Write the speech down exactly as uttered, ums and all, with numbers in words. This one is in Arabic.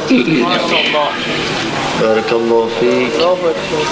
ما شاء الله. بارك الله فيك. برافو يا دكتور.